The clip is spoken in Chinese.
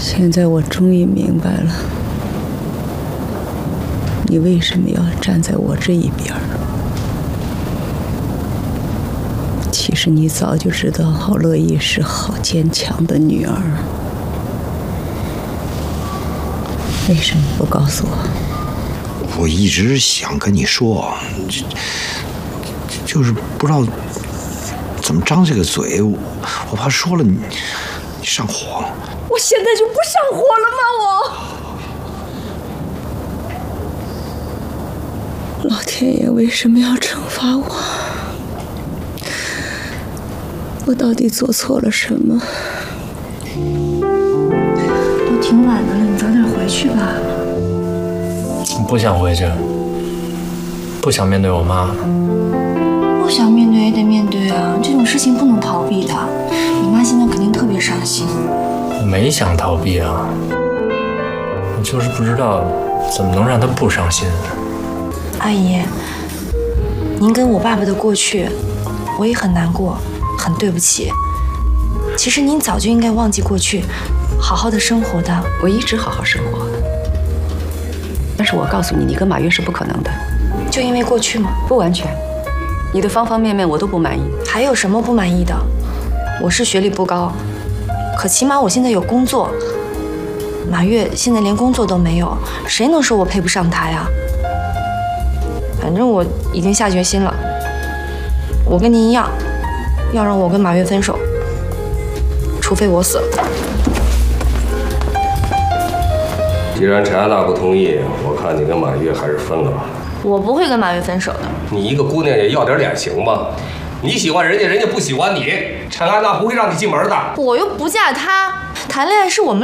现在我终于明白了，你为什么要站在我这一边。其实你早就知道郝乐意是好坚强的女儿，为什么不告诉我？ 我一直想跟你说，就是不知道怎么张这个嘴，我怕说了你上火。 我现在就不上火了吗？ 老天爷为什么要惩罚我？我到底做错了什么？ 都挺晚的了，你早点回去吧。 不想回去，不想面对我妈。 不想面对也得面对啊，这种事情不能逃避的。你妈现在肯定特别伤心。 我没想逃避啊，我就是不知道怎么能让她不伤心。 阿姨，您跟我爸爸的过去，我也很难过，很对不起。其实您早就应该忘记过去，好好的生活的。 我一直好好生活，但是我告诉你，你跟马跃是不可能的。 就因为过去吗？ 不完全，你的方方面面我都不满意。 还有什么不满意的？我是学历不高，可起码我现在有工作。马跃现在连工作都没有，谁能说我配不上他呀？反正我已经下决心了，我跟您一样，要让我跟马跃分手，除非我死了。 既然陈安娜不同意，我看你跟马跃还是分了吧。 我不会跟马跃分手的。 你一个姑娘也要点脸行吗？你喜欢人家，人家不喜欢你，陈安娜不会让你进门的。 我又不嫁他，谈恋爱是我们